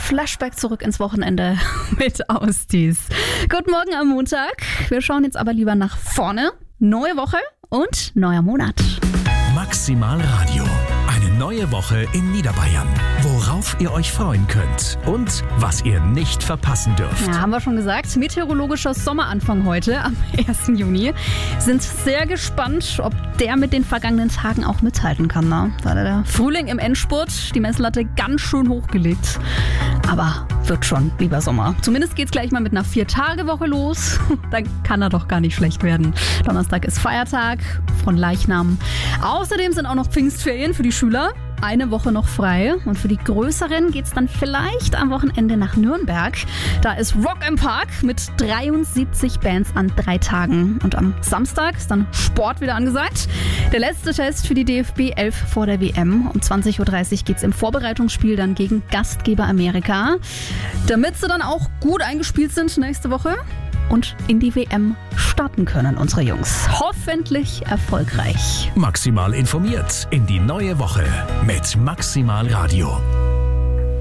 Flashback zurück ins Wochenende mit Ausdies. Guten Morgen am Montag. Wir schauen jetzt aber lieber nach vorne. Neue Woche und neuer Monat. Maximal Radio. Eine neue Woche in Niederbayern. Worauf ihr euch freuen könnt und was ihr nicht verpassen dürft. Ja, haben wir schon gesagt. Meteorologischer Sommeranfang heute am 1. Juni. Sind sehr gespannt, ob der mit den vergangenen Tagen auch mithalten kann. Ne? War der Frühling im Endspurt, die Messlatte ganz schön hochgelegt. Aber wird schon, lieber Sommer. Zumindest geht's gleich mal mit einer 4-Tage-Woche los. Dann kann er doch gar nicht schlecht werden. Donnerstag ist Feiertag von Leichnam. Außerdem sind auch noch Pfingstferien für die Schüler. Eine Woche noch frei. Und für die Größeren geht's dann vielleicht am Wochenende nach Nürnberg. Da ist Rock im Park mit 73 Bands an 3 Tagen. Und am Samstag ist dann Sport wieder angesagt. Der letzte Test für die DFB 11 vor der WM. Um 20.30 Uhr geht's im Vorbereitungsspiel dann gegen Gastgeber Amerika. Damit sie dann auch gut eingespielt sind nächste Woche und in die WM starten können, unsere Jungs. Hoffentlich erfolgreich. Maximal informiert in die neue Woche mit Maximal Radio.